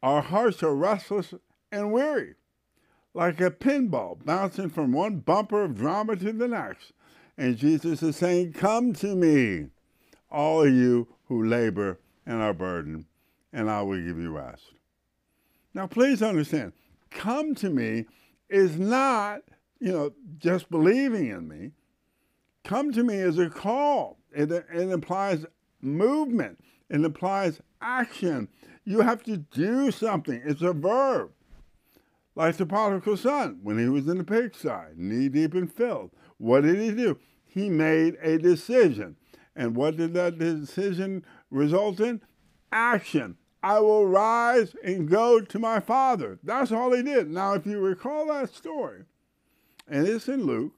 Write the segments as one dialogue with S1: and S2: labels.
S1: Our hearts are restless and weary, like a pinball bouncing from one bumper of drama to the next. And Jesus is saying, come to me, all of you who labor and are burdened, and I will give you rest. Now, please understand, come to me is not, just believing in me. Come to me is a call. It implies movement. It implies action. You have to do something. It's a verb. Like the prodigal son, when he was in the pigsty, knee-deep in filth. What did he do? He made a decision. And what did that decision result in? Action. I will rise and go to my father. That's all he did. Now, if you recall that story, and it's in Luke,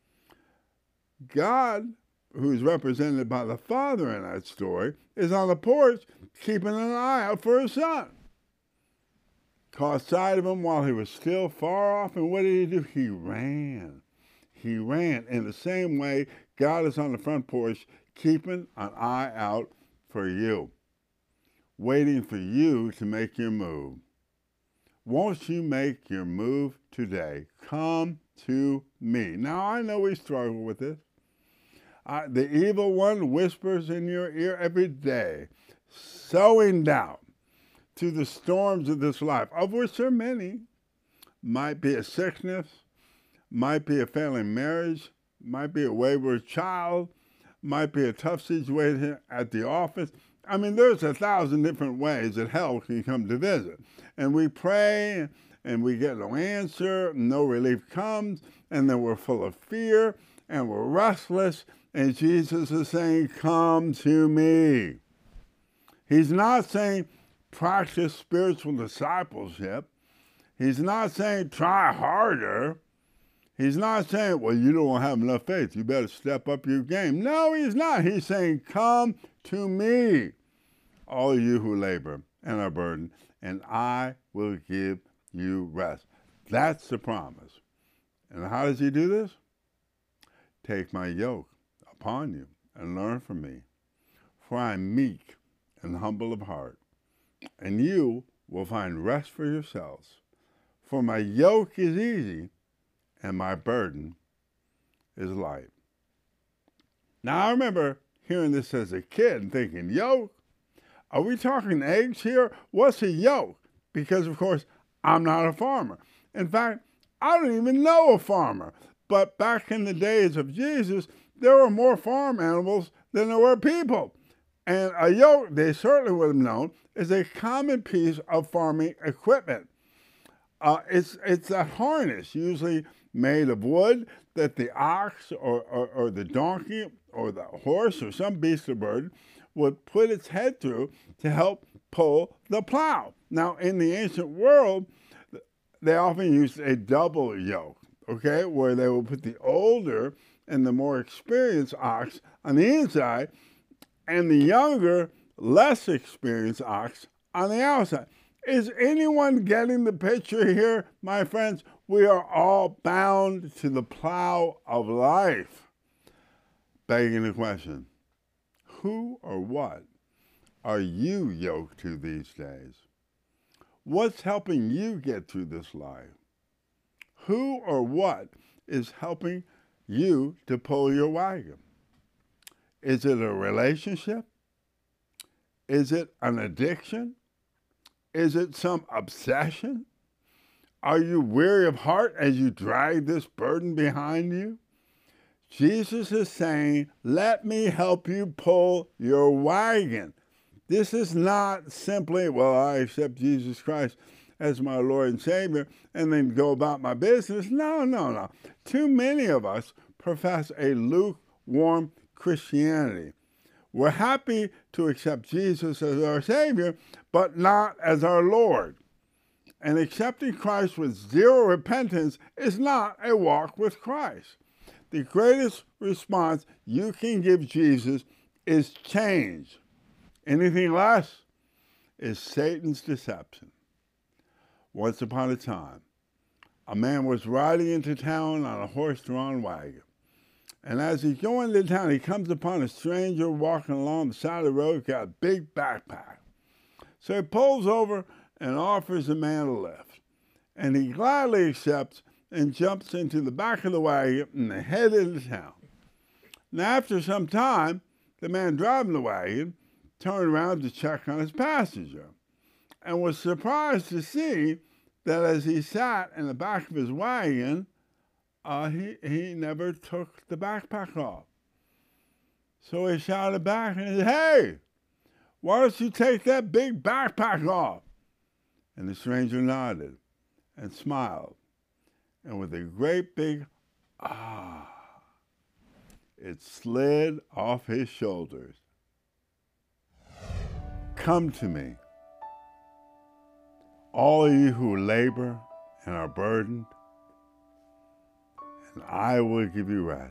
S1: God, who's represented by the Father in that story, is on the porch keeping an eye out for his son. Caught sight of him while he was still far off, and what did he do? He ran. He ran. In the same way, God is on the front porch keeping an eye out for you, waiting for you to make your move. Won't you make your move today? Come to me. Now, I know we struggle with this. The evil one whispers in your ear every day, sowing doubt to the storms of this life, of which there are many. Might be a sickness, might be a failing marriage, might be a wayward child, might be a tough situation at the office. I mean, there's 1,000 different ways that hell can come to visit. And we pray, and we get no answer, no relief comes, and then we're full of fear, and we're restless, and Jesus is saying, come to me. He's not saying, practice spiritual discipleship. He's not saying, try harder. He's not saying, well, you don't have enough faith. You better step up your game. No, he's not. He's saying, come to me, all you who labor and are burdened, and I will give you rest. That's the promise. And how does he do this? Take my yoke upon you and learn from me, for I am meek and humble of heart, and you will find rest for yourselves. For my yoke is easy and my burden is light. Now, I remember hearing this as a kid and thinking, yoke? Are we talking eggs here? What's a yoke? Because, of course, I'm not a farmer. In fact, I don't even know a farmer. But back in the days of Jesus, there were more farm animals than there were people. And a yoke, they certainly would have known, is a common piece of farming equipment. It's a harness, usually made of wood, that the ox or the donkey or the horse or some beast of burden would put its head through to help pull the plow. Now, in the ancient world, they often used a double yoke, okay, where they would put the older and the more experienced ox on the inside and the younger, less experienced ox on the outside. Is anyone getting the picture here, my friends? We are all bound to the plow of life. Begging the question, who or what are you yoked to these days? What's helping you get through this life? Who or what is helping you to pull your wagon? Is it a relationship? Is it an addiction? Is it some obsession? Are you weary of heart as you drag this burden behind you? Jesus is saying, let me help you pull your wagon. This is not simply, well, I accept Jesus Christ as my Lord and Savior and then go about my business. No. Too many of us profess a lukewarm Christianity. We're happy to accept Jesus as our Savior, but not as our Lord. And accepting Christ with zero repentance is not a walk with Christ. The greatest response you can give Jesus is change. Anything less is Satan's deception. Once upon a time, a man was riding into town on a horse-drawn wagon. And as he's going into town, he comes upon a stranger walking along the side of the road, got a big backpack. So he pulls over and offers the man a lift. And he gladly accepts and jumps into the back of the wagon and they head into town. Now, after some time, the man driving the wagon turned around to check on his passenger and was surprised to see that as he sat in the back of his wagon, he never took the backpack off. So he shouted back and said, "Hey, why don't you take that big backpack off?" And the stranger nodded and smiled. And with a great big it slid off his shoulders. Come to me, all of you who labor and are burdened, and I will give you rest.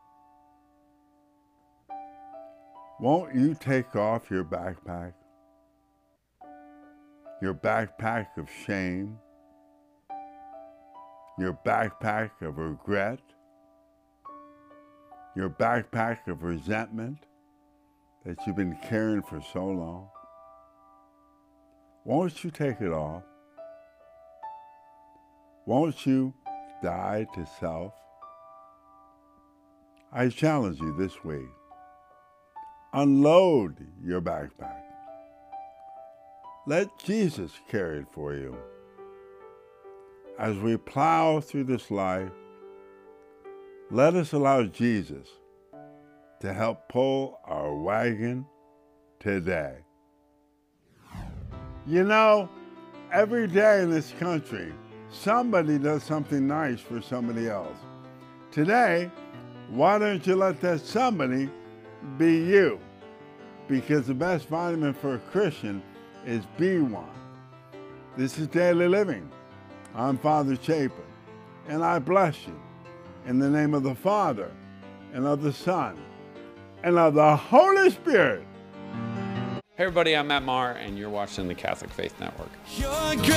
S1: Won't you take off your backpack of shame, your backpack of regret, your backpack of resentment that you've been carrying for so long? Won't you take it off? Won't you die to self? I challenge you this week. Unload your backpack. Let Jesus carry it for you. As we plow through this life, let us allow Jesus to help pull our wagon today. You know, every day in this country, somebody does something nice for somebody else. Today, why don't you let that somebody be you? Because the best vitamin for a Christian is B1. This is Daily Living. I'm Father Chapin, and I bless you in the name of the Father, and of the Son, and of the Holy Spirit.
S2: Hey everybody, I'm Matt Maher, and you're watching the Catholic Faith Network.